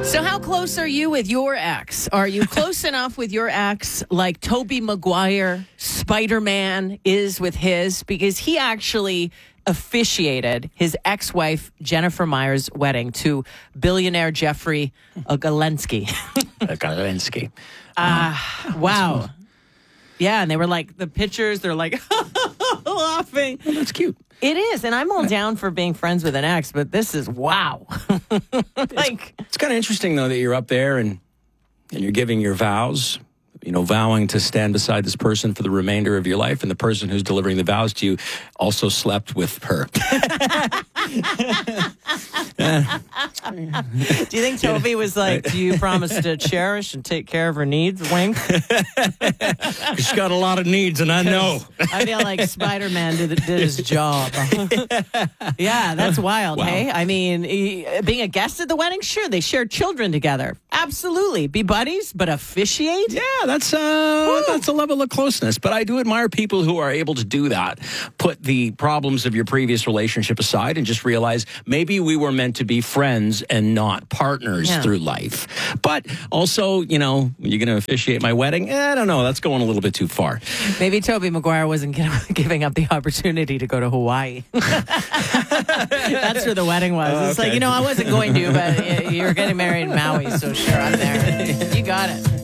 So how close are you with your ex? Are you close enough with your ex like Tobey Maguire, Spider-Man, is with his? Because he actually officiated his ex-wife Jennifer Meyer's wedding to billionaire Jeffrey Galensky. Galensky. Wow. Yeah, and they were like, the pictures, they're like laughing. Well, that's cute. It is, and I'm all down for being friends with an ex, but this is wow. It's kind of interesting, though, that you're up there and you're giving your vows, vowing to stand beside this person for the remainder of your life, and the person who's delivering the vows to you also slept with her. Do you think Toby was like, do you promise to cherish and take care of her needs? Wink. She's got a lot of needs, and I know. I feel like Spider-Man did his job. Yeah, that's wild, Wow. hey? I mean, being a guest at the wedding, sure, they shared children together. Absolutely. Be buddies, but officiate? Yeah, that's a level of closeness. But I do admire people who are able to do that. Put the problems of your previous relationship aside and just realize maybe we were meant to be friends and not partners through life. But also, you're going to officiate my wedding? I don't know. That's going a little bit too far. Maybe Tobey Maguire wasn't giving up the opportunity to go to Hawaii. That's where the wedding was. It's like, I wasn't going to, but you're getting married in Maui, so sure, I'm there. You got it.